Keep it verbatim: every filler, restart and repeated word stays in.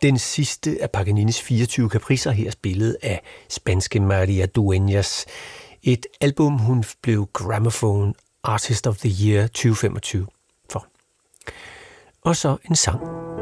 Den sidste af Paganinis fireogtyve kapricer, her spillet af spanske Maria Dueñas. Et album, hun blev Gramophone Artist of the Year tyve femogtyve for. Og så en sang